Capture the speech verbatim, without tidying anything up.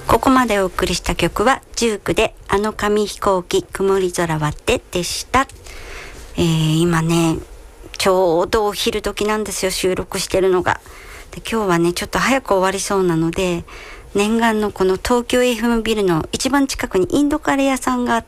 ここまでお送りした曲はジュークであの紙飛行機曇り空割ってでした。えー、今ねちょうどお昼時なんですよ、収録してるのが。で今日はねちょっと早く終わりそうなので、念願のこの東京 エフエム ビルの一番近くにインドカレー屋さんがあっ